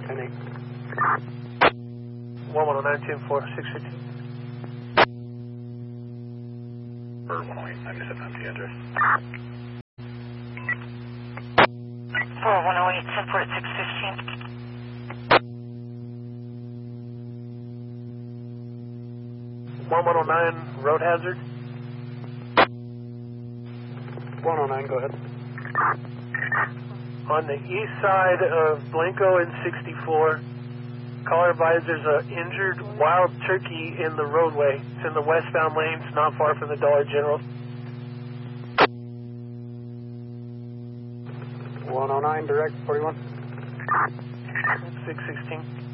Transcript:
10-8. 109-10-4, 615. 108, 97 empty address. 108, 10-4 at 615. 1109, road hazard. 109, go ahead. On the east side of Blanco and 64, caller advised there's an injured wild turkey in the roadway. It's in the westbound lanes, not far from the Dollar General. 109, direct, 41. 616.